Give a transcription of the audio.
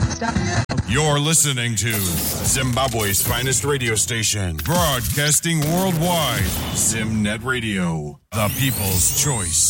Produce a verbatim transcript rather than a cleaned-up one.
You're listening to Zimbabwe's finest radio station, broadcasting worldwide. ZimNet Radio, the people's choice.